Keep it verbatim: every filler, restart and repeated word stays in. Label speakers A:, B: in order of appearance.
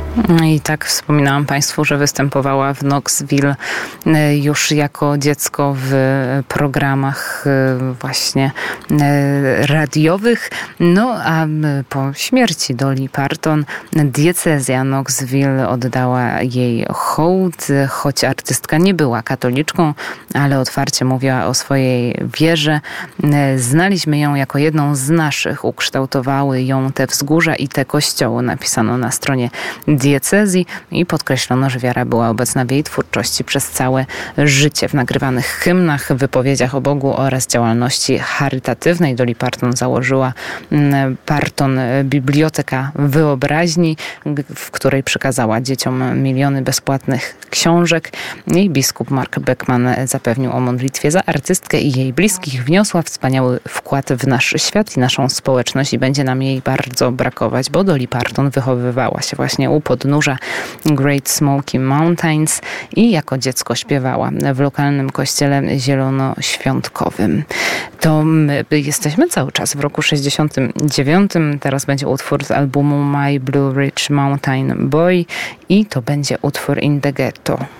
A: I tak wspominałam Państwu, że występowała w Knoxville już jako dziecko w programach właśnie radiowych. No a po śmierci Dolly Parton diecezja Knoxville oddała jej hołd, choć artystka nie była katoliczką, ale otwarcie mówiła o swojej wierze. Znaliśmy ją jako jedną z naszych, ukształtowały ją te wzgórza i te kościoły, napisano na stronie diecezji i podkreślono, że wiara była obecna w jej twórczości przez całe życie. W nagrywanych hymnach, wypowiedziach o Bogu oraz działalności charytatywnej Dolly Parton założyła Parton Biblioteka Wyobraźni, w której przekazała dzieciom miliony bezpłatnych książek. Jej biskup Mark Beckman zapewnił o modlitwie za artystkę i jej bliskich. Wniosła wspaniały wkład w nasz świat i naszą społeczność i będzie nam jej bardzo brakować, bo Dolly Parton wychowywała się właśnie u podnóża Great Smoky Mountains i jako dziecko śpiewała w lokalnym kościele zielonoświątkowym. To my jesteśmy cały czas w roku sześćdziesiątym dziewiątym. Teraz będzie utwór z albumu My Blue Ridge Mountain Boy i to będzie utwór In the Ghetto.